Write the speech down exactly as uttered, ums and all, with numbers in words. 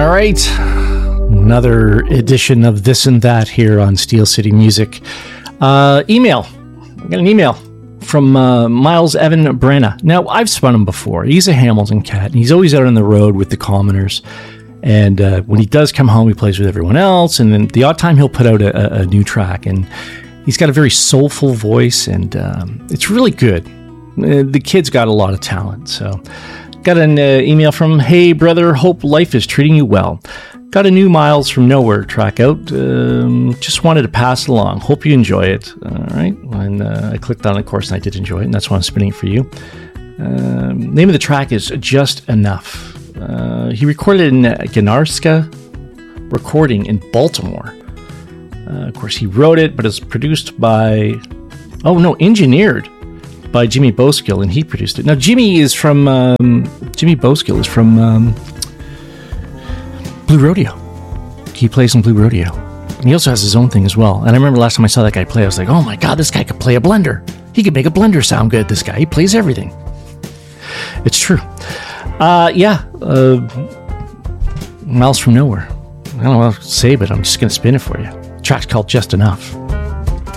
All right, another edition of This and That here on Steel City Music. Uh, email. I got an email from uh, Miles Evan Brenna. Now, I've spun him before. He's a Hamilton cat, and he's always out on the road with the commoners. And uh, when he does come home, he plays with everyone else. And then the odd time, he'll put out a, a new track. And he's got a very soulful voice, and um, it's really good. Uh, the kid's got a lot of talent. So, got an uh, email from, "Hey, brother, hope life is treating you well. Got a new Miles from Nowhere track out. Um, just wanted to pass it along. Hope you enjoy it." All right. And uh, I clicked on it, of course, and I did enjoy it, and that's why I'm spinning it for you. Um, name of the track is Just Enough. Uh, he recorded in Ganarska Recording in Baltimore. Uh, of course, he wrote it, but it's produced by... Oh, no, engineered by Jimmy Boskill, and he produced it. Now, Jimmy is from... Um, Jimmy Boskill is from um, Blue Rodeo. He plays in Blue Rodeo. And he also has his own thing as well. And I remember last time I saw that guy play, I was like, oh my God, this guy could play a blender. He could make a blender sound good, this guy. He plays everything. It's true. Uh, yeah. Uh, Miles from Nowhere. I don't know what to say, but I'm just going to spin it for you. The track's called Just Enough.